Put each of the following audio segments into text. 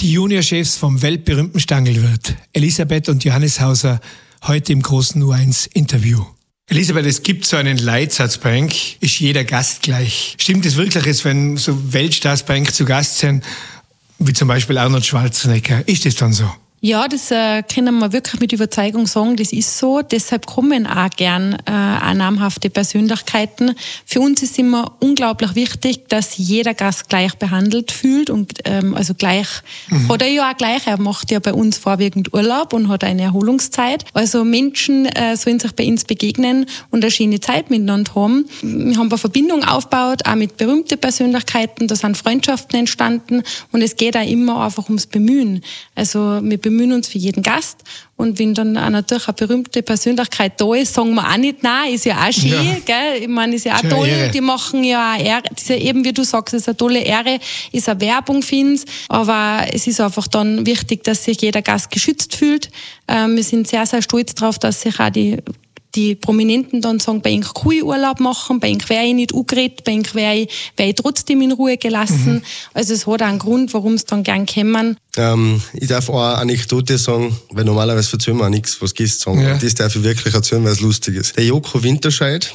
Die Juniorchefs vom weltberühmten Stangelwirt, Elisabeth und Johannes Hauser, heute im großen U1-Interview. Elisabeth, es gibt so einen Leitsatz bei euch, ist jeder Gast gleich. Stimmt es wirklich, wenn so Weltstars bei euch zu Gast sind, wie zum Beispiel Arnold Schwarzenegger, ist das dann so? Ja, das können wir wirklich mit Überzeugung sagen, das ist so. Deshalb kommen auch gern auch namhafte Persönlichkeiten. Für uns ist immer unglaublich wichtig, dass jeder Gast gleich behandelt fühlt und also gleich, hat er ja auch gleich, er macht ja bei uns vorwiegend Urlaub und hat eine Erholungszeit. Also Menschen sollen sich bei uns begegnen und eine schöne Zeit miteinander haben. Wir haben eine Verbindung aufgebaut, auch mit berühmten Persönlichkeiten, da sind Freundschaften entstanden und es geht auch immer einfach ums Bemühen. Also wir bemühen uns für jeden Gast und wenn dann auch natürlich eine berühmte Persönlichkeit da ist, sagen wir auch nicht nein, ist ja auch schön, ja. Gell? Ich meine, ist ja auch schöne toll, Ehre. Die machen ja auch Ehre, das ist ja eben, wie du sagst, das ist eine tolle Ehre, ist eine Werbung, finde ich, aber es ist einfach dann wichtig, dass sich jeder Gast geschützt fühlt. Wir sind sehr, sehr stolz darauf, dass sich auch die Prominenten dann sagen, bei ihnen kann ich Urlaub machen, bei ihnen wäre ich nicht angeredet, bei ihnen wäre ich trotzdem in Ruhe gelassen. Also es hat auch einen Grund, warum sie dann gern kommen. Ich darf auch eine Anekdote sagen, weil normalerweise erzählen wir auch nichts, was Gäste sagen. Ja. Das darf ich wirklich erzählen, weil es lustig ist. Der Joko Winterscheid,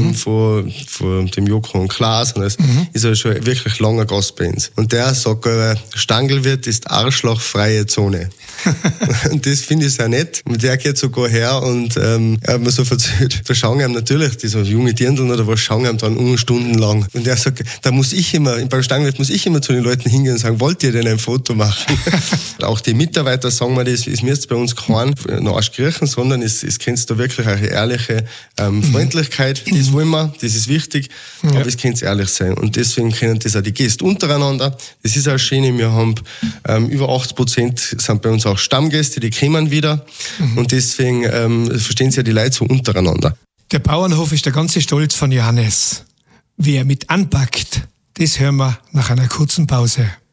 von dem Joko und Klaas, ist ja schon wirklich langer Gast bei uns. Und der sagt, Stangelwirt ist arschlochfreie Zone. Und das finde ich sehr nett. Und der geht sogar her und er hat mir so erzählt, da schauen ihm natürlich, diese junge Dirndln oder was, schauen ihm dann stundenlang. Und er sagt, beim Stangelwirt muss ich immer zu den Leuten hingehen und sagen, wollt ihr denn ein Foto machen? Auch die Mitarbeiter sagen mir, das ist mir jetzt bei uns kein Arschkriechen, sondern es kennst du wirklich eine ehrliche Freundlichkeit. Das wollen wir, das ist wichtig, aber es kann ehrlich sein. Und deswegen kennen das auch die Gäste untereinander. Das ist auch schön, wir haben über 80% sind bei uns auch Stammgäste, die kommen wieder. Und deswegen verstehen sich ja die Leute so untereinander. Der Bauernhof ist der ganze Stolz von Johannes. Wie er mit anpackt, das hören wir nach einer kurzen Pause.